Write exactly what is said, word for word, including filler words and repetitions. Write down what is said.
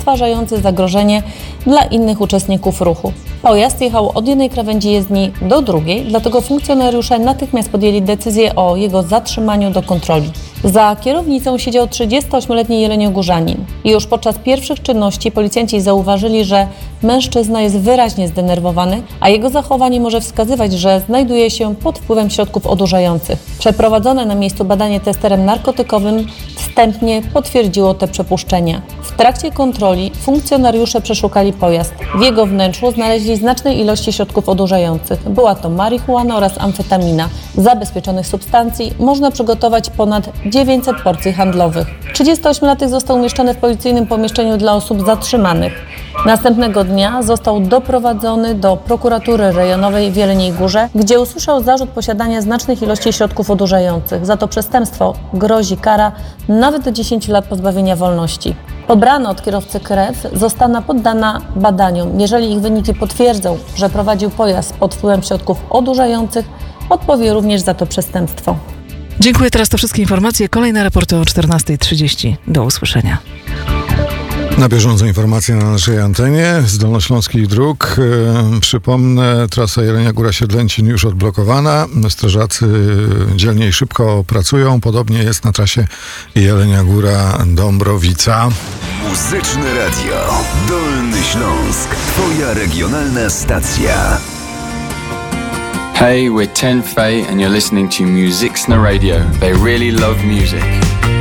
stwarzający zagrożenie dla innych uczestników ruchu. Pojazd jechał od jednej krawędzi jezdni do drugiej, dlatego funkcjonariusze natychmiast podjęli decyzję o jego zatrzymaniu do kontroli. Za kierownicą siedział trzydziestoośmioletni jeleniogórzanin i już podczas pierwszych czynności policjanci zauważyli, że mężczyzna jest wyraźnie zdenerwowany, a jego zachowanie może wskazywać, że znajduje się pod wpływem środków odurzających. Przeprowadzone na miejscu badanie testerem narkotykowym wstępnie potwierdziło te przypuszczenia. W trakcie kontroli funkcjonariusze przeszukali pojazd. W jego wnętrzu znaleźli znaczne ilości środków odurzających. Była to marihuana oraz amfetamina. Z zabezpieczonych substancji można przygotować ponad dziewięćset porcji handlowych. trzydziestoośmiolatek został umieszczony w policyjnym pomieszczeniu dla osób zatrzymanych. Następnego dnia został doprowadzony do prokuratury rejonowej w Jeleniej Górze, gdzie usłyszał zarzut posiadania znacznych ilości środków odurzających. Za to przestępstwo grozi kara nawet do dziesięciu lat pozbawienia wolności. Pobrana od kierowcy krew została poddana badaniom. Jeżeli ich wyniki potwierdzą, że prowadził pojazd pod wpływem środków odurzających, odpowie również za to przestępstwo. Dziękuję. Teraz to wszystkie informacje. Kolejne raporty o czternasta trzydzieści. Do usłyszenia. Na bieżąco informacje na naszej antenie z Dolnośląskich Dróg. E, przypomnę, trasa Jelenia Góra-Siedlęcin już odblokowana. Strażacy dzielnie i szybko pracują. Podobnie jest na trasie Jelenia Góra-Dąbrowica. Muzyczne Radio Dolny Śląsk. Twoja regionalna stacja. Hey, we're ten Faye and you're listening to Musiczne Radio. They really love music.